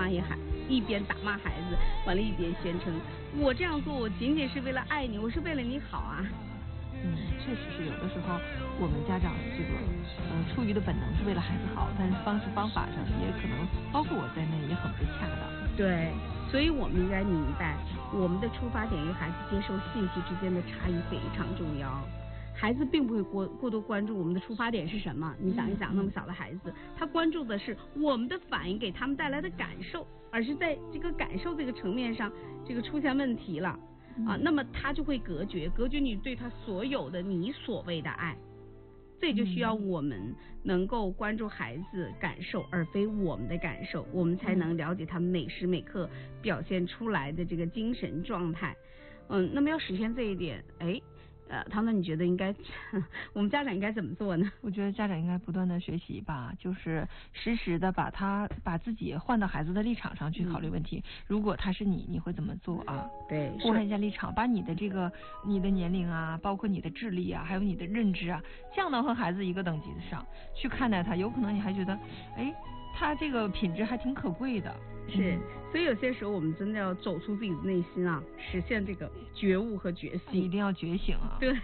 一边打骂孩子，完了一边宣称我这样做我仅仅是为了爱你，我是为了你好啊。 确实是有的时候我们家长这个出于的本能是为了孩子好，但是方式方法上也可能包括我在内也很不恰当。 对，所以我们应该明白我们的出发点与孩子接受信息之间的差异非常重要。孩子并不会过多关注我们的出发点是什么，你想一想，那么小的孩子，他关注的是我们的反应给他们带来的感受，而是在这个感受这个层面上，这个出现问题了啊，那么他就会隔绝你对他所有的你所谓的爱。这就需要我们能够关注孩子感受，而非我们的感受，我们才能了解他们每时每刻表现出来的这个精神状态。那么要实现这一点，唐总，你觉得我们家长应该怎么做呢？ 我觉得家长应该不断的学习吧，就是实时的把自己换到孩子的立场上去考虑问题。如果他是你会怎么做啊？ 对， 换一下立场，把你的你的年龄啊，包括你的智力啊，还有你的认知啊，降到和孩子一个等级上去看待他，有可能你还觉得，他这个品质还挺可贵的。 是，所以有些时候我们真的要走出自己的内心啊，实现这个觉悟和觉醒。 一定要觉醒啊！ 对，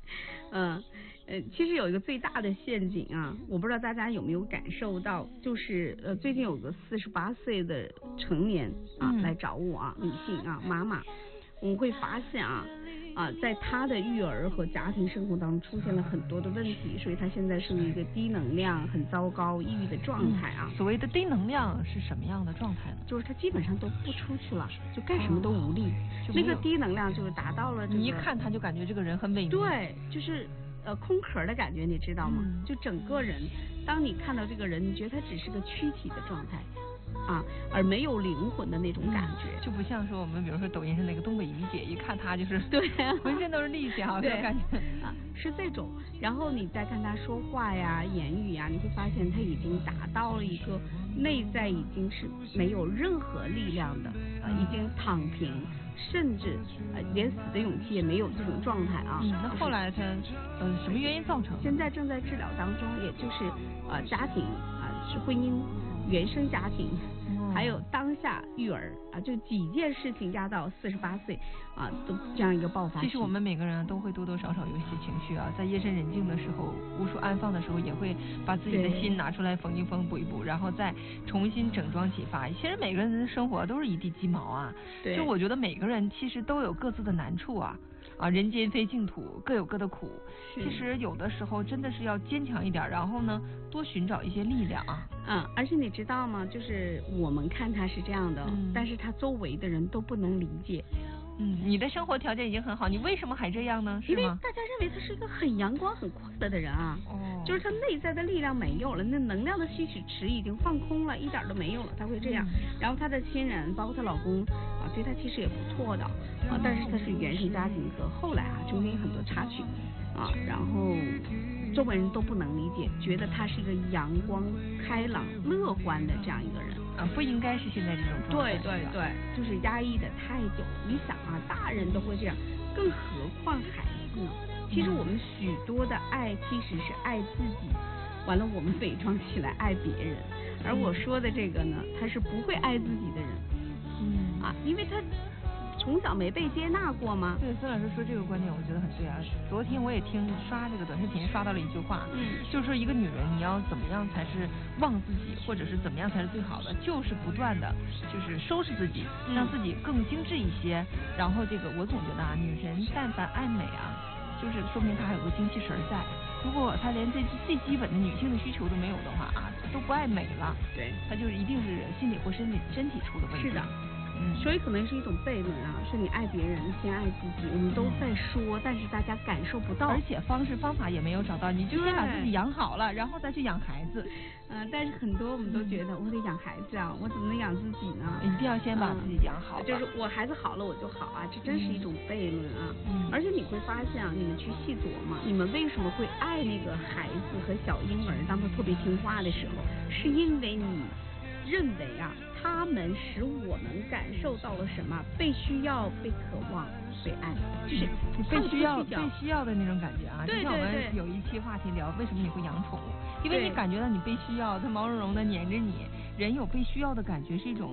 其实有一个最大的陷阱啊，我不知道大家有没有感受到，就是最近有个48岁的成年来找我啊，女性啊妈妈，我们会发现在她的育儿和家庭生活当中出现了很多的问题，所以她现在是一个低能量、很糟糕、抑郁的状态啊。 所谓的低能量是什么样的状态呢？ 就是她基本上都不出去了，就干什么都无力。那个低能量就是达到了你一看她就感觉这个人很萎靡。 对，就是空壳的感觉，你知道吗？就整个人，当你看到这个人，你觉得他只是个躯体的状态。而没有灵魂的那种感觉， 就不像说我们比如说抖音上那个东北姨姐，一看她就是对， 浑身都是力气啊，这种感觉是这种。然后你再看她说话呀、言语呀，你会发现她已经达到了一个内在已经是没有任何力量的，已经躺平，甚至连死的勇气也没有这种状态啊。 那后来她什么原因造成？ 现在正在治疗当中，也就是家庭是婚姻。原生家庭，还有当下育儿就几件事情压到48岁都这样一个爆发期。 其实我们每个人都会多多少少有一些情绪在夜深人静的时候，无处安放的时候，也会把自己的心拿出来缝一缝、补一补，然后再重新整装启发。其实每个人的生活都是一地鸡毛对， 就我觉得每个人其实都有各自的难处人间非净土，各有各的苦。其实有的时候真的是要坚强一点，然后呢，多寻找一些力量而且你知道吗？就是我们看他是这样的，但是他周围的人都不能理解。 你的生活条件已经很好，你为什么还这样呢？是吗？ 因为大家认为他是一个很阳光、很快乐的人就是他内在的力量没有了，那能量的吸取池已经放空了，一点都没有了，他会这样。然后他的亲人，包括她老公对他其实也不错的但是他是原生家庭和后来中间有很多插曲然后周围人都不能理解，觉得他是一个阳光、开朗、乐观的这样一个人不应该是现在这种状态。 对，就是压抑的太久。你想大人都会这样，更何况孩子呢？其实我们许多的爱其实是爱自己，完了我们伪装起来爱别人。而我说的这个呢，他是不会爱自己的人，因为他从小没被接纳过吗？ 对，孙老师说这个观点我觉得很对昨天我也刷这个短视频刷到了一句话就是说一个女人你要怎么样才是忘自己，或者是怎么样才是最好的，就是不断的就是收拾自己，让自己更精致一些。然后这个我总觉得女人但凡爱美就是说明她还有个精气神在。如果她连这最基本的女性的需求都没有的话都不爱美了， 对， 她就是一定是心理或身体出了问题。 是的。所以可能是一种悖论是你爱别人先爱自己，我们都在说，但是大家感受不到， 而且方式方法也没有找到，你就先把自己养好了，然后再去养孩子。 但是很多我们都觉得我得养孩子我怎么能养自己呢？ 一定要先把自己养好就是我孩子好了我就好这真是一种悖论而且你会发现你们去细琢磨，你们为什么会爱那个孩子和小婴儿，当他特别听话的时候，是因为你认为他们使我们感受到了什么？被需要、被渴望、被爱，就是被需要的那种感觉对， 就像我们有一期话题聊为什么你会养宠物，因为你感觉到你被需要，它毛茸茸的黏着你，人有被需要的感觉是一种